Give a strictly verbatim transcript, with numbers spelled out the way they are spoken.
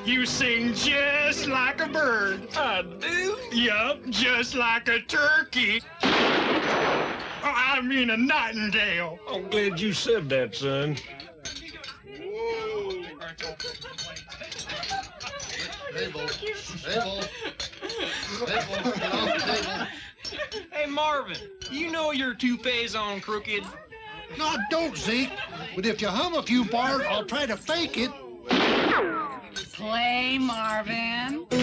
You sing just like a bird. I do? Yup, just like a turkey. Oh, I mean a nightingale. I'm glad you said that, son. Whoa. Table. Table. Table. Get off the table. Hey, Marvin, you know your toupee's on crooked? No, I don't, Zeke. But if you hum a few bars, I'll try to fake it. Play, Marvin.